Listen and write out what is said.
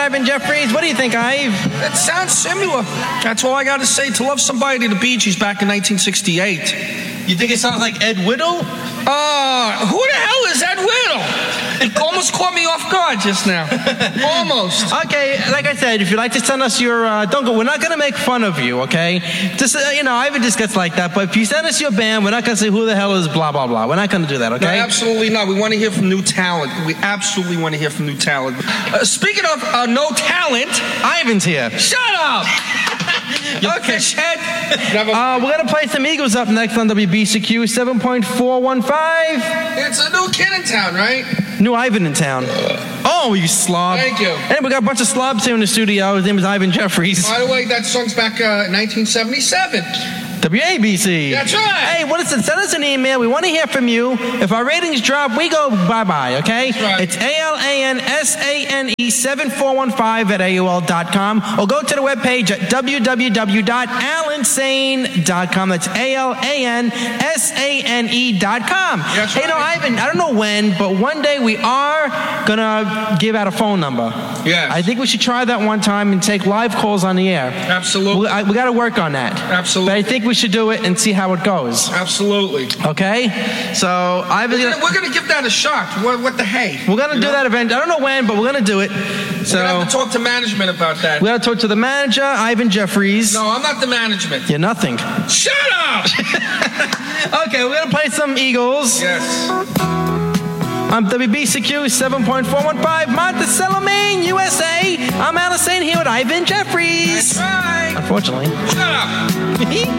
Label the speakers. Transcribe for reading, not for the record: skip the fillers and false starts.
Speaker 1: Ivan Jeffries. What do you think, Ive?
Speaker 2: That sounds similar. That's all I got to say. To Love Somebody to the Bee Gees back in 1968.
Speaker 1: You think it sounds like Ed Whittle?
Speaker 2: Who the hell is Ed Whittle? It almost caught me off guard just now. Almost.
Speaker 1: Okay, like I said, if you'd like to send us your, we're not going to make fun of you, okay? Just, Ivan just gets like that, but if you send us your band, we're not going to say who the hell is blah, blah, blah. We're not going to do that, okay?
Speaker 2: No, absolutely not. We want to hear from new talent. We absolutely want to hear from new talent. Speaking of no talent,
Speaker 1: Ivan's here.
Speaker 2: Shut up! Okay, Shed.
Speaker 1: We're going to play some Eagles up next on WBCQ 7.415.
Speaker 2: It's a new kid in town, right?
Speaker 1: New Ivan in town. Oh, you slob.
Speaker 2: Thank you.
Speaker 1: And we got a bunch of slobs here in the studio. His name is Ivan Jeffries.
Speaker 2: By the way, that song's back 1977.
Speaker 1: WABC.
Speaker 2: That's right.
Speaker 1: Hey, what is it? Send us an email. We want to hear from you. If our ratings drop, we go bye-bye, okay?
Speaker 2: That's right.
Speaker 1: It's ALANSANE741.5@AOL.com, or go to the webpage at www.alansane.com. That's ALANSANE.com.
Speaker 2: That's
Speaker 1: Hey,
Speaker 2: right.
Speaker 1: no, Ivan, I don't know when, but one day we are going to give out a phone number.
Speaker 2: Yes.
Speaker 1: I think we should try that one time and take live calls on the air.
Speaker 2: Absolutely.
Speaker 1: We got to work on that.
Speaker 2: Absolutely.
Speaker 1: But I think we should do it and see how it goes.
Speaker 2: Absolutely.
Speaker 1: Okay? So
Speaker 2: We're gonna give that a shot. What the hey?
Speaker 1: we're gonna do that event. I don't know when, but we're gonna do it. So
Speaker 2: We're gonna have to talk to management about that.
Speaker 1: we gotta talk to the manager, Ivan Jeffries.
Speaker 2: No, I'm not the management.
Speaker 1: You're nothing.
Speaker 2: Shut up!
Speaker 1: Okay, we're gonna play some Eagles.
Speaker 2: Yes.
Speaker 1: I'm WBCQ 7.415, Monticello, Maine, USA. I'm Alice Sane here with Ivan Jeffries.
Speaker 2: That's right.
Speaker 1: Unfortunately.
Speaker 2: Shut up.